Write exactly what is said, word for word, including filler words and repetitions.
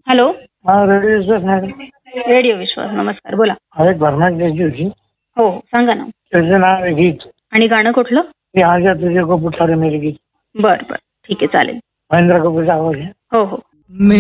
Hello. हा radio विश्वास madam. Radio विश्वास, नमस्कार, बोला. हा एक भरमाट द्यायची होती. हो सांगा ना. त्याचं नाव आहे गीत. आणि गाणं कुठलं? मी आज तुझे को पुठारे मेरे गीत. बर बर ठीक आहे, चालेल. महेंद्र कपूरचा आवाज आहे. हो हो.